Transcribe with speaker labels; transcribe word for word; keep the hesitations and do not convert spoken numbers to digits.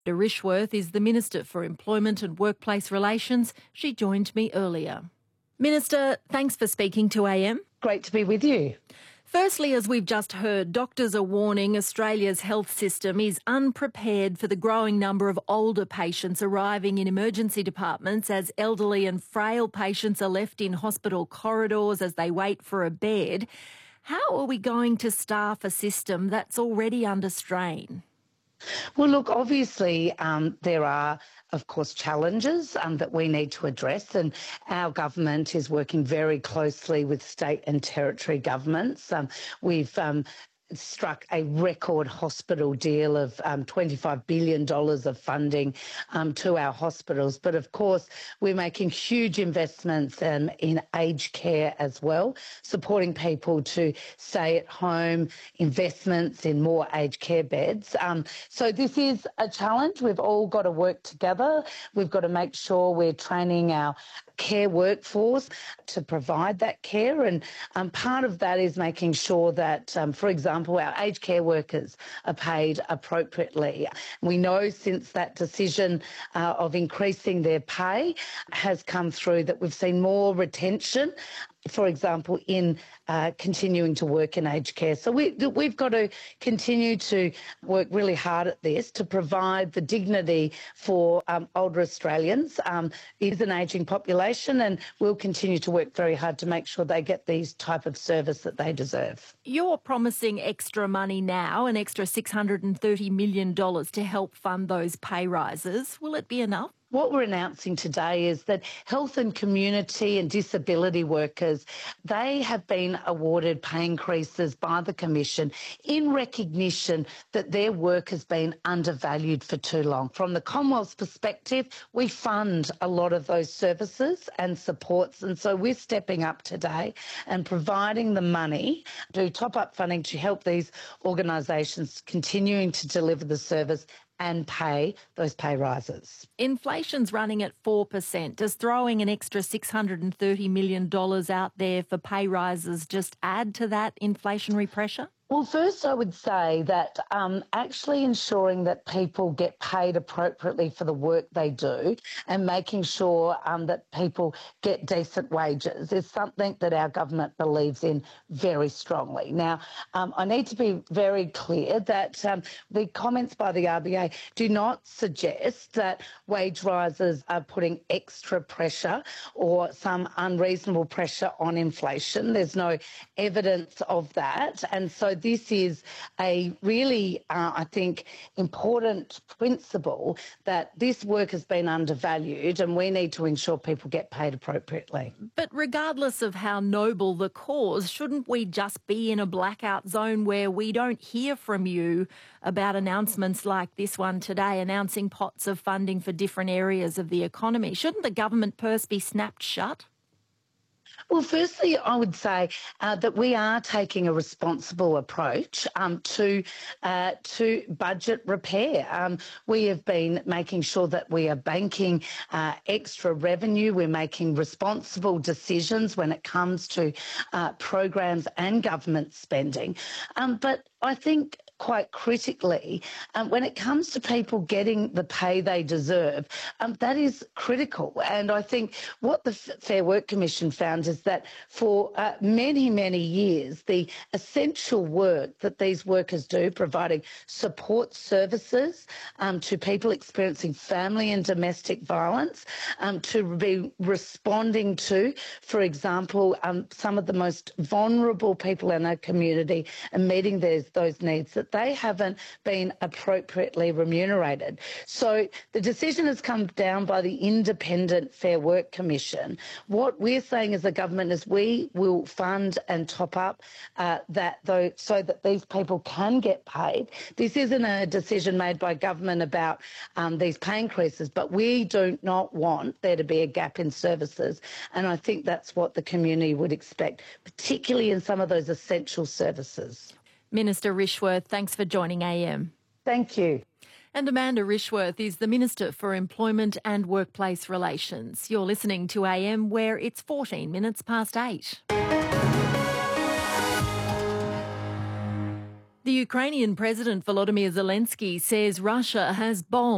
Speaker 1: Rishworth is the Minister for Employment and Workplace Relations. She joined me earlier. Minister, thanks for speaking to A M.
Speaker 2: Great to be with you.
Speaker 1: Firstly, as we've just heard, doctors are warning Australia's health system is unprepared for the growing number of older patients arriving in emergency departments as elderly and frail patients are left in hospital corridors as they wait for a bed. How are we going to staff a system that's already under strain?
Speaker 2: Well, look, obviously um, there are, of course, challenges um, that we need to address, and our government is working very closely with state and territory governments. Um, we've um, struck a record hospital deal of um, twenty-five billion dollars of funding um, to our hospitals. But of course, we're making huge investments um, in aged care as well, supporting people to stay at home, investments in more aged care beds. Um, so this is a challenge. We've all got to work together. We've got to make sure we're training our care workforce to provide that care. And um, part of that is making sure that, um, for example, our aged care workers are paid appropriately. We know since that decision uh, of increasing their pay has come through that we've seen more retention, for example, in uh, continuing to work in aged care. So we, we've got to continue to work really hard at this to provide the dignity for um, older Australians. Um, it is an ageing population, and we'll continue to work very hard to make sure they get these type of service that they deserve.
Speaker 1: You're promising extra money now, an extra six hundred thirty million dollars to help fund those pay rises. Will it be enough?
Speaker 2: What we're announcing today is that health and community and disability workers, they have been awarded pay increases by the Commission in recognition that their work has been undervalued for too long. From the Commonwealth's perspective, we fund a lot of those services and supports, and so we're stepping up today and providing the money to top-up funding to help these organisations continuing to deliver the service and pay those pay rises.
Speaker 1: Inflation's running at four percent. Does throwing an extra six hundred thirty million dollars out there for pay rises just add to that inflationary pressure?
Speaker 2: Well, first I would say that um, actually ensuring that people get paid appropriately for the work they do and making sure um, that people get decent wages is something that our government believes in very strongly. Now, um, I need to be very clear that um, the comments by the R B A do not suggest that wage rises are putting extra pressure or some unreasonable pressure on inflation. There's no evidence of that, and so this is a really, uh, I think, important principle that this work has been undervalued and we need to ensure people get paid appropriately.
Speaker 1: But regardless of how noble the cause, shouldn't we just be in a blackout zone where we don't hear from you about announcements like this one today, announcing pots of funding for different areas of the economy? Shouldn't the government purse be snapped shut?
Speaker 2: Well, firstly, I would say uh, that we are taking a responsible approach um, to uh, to budget repair. Um, we have been making sure that we are banking uh, extra revenue. We're making responsible decisions when it comes to uh, programs and government spending. Um, but I think quite critically, um, when it comes to people getting the pay they deserve, um, that is critical. And I think what the Fair Work Commission found is that for uh, many, many years, the essential work that these workers do, providing support services um, to people experiencing family and domestic violence, um, to be responding to, for example, um, some of the most vulnerable people in our community and meeting those, those needs, that they haven't been appropriately remunerated. So the decision has come down by the Independent Fair Work Commission. What we're saying as a government is we will fund and top up uh, that though, so that these people can get paid. This isn't a decision made by government about um, these pay increases, but we do not want there to be a gap in services. And I think that's what the community would expect, particularly in some of those essential services.
Speaker 1: Minister Rishworth, thanks for joining A M.
Speaker 2: Thank you.
Speaker 1: And Amanda Rishworth is the Minister for Employment and Workplace Relations. You're listening to A M, where it's fourteen minutes past eight. The Ukrainian President Volodymyr Zelensky says Russia has bombed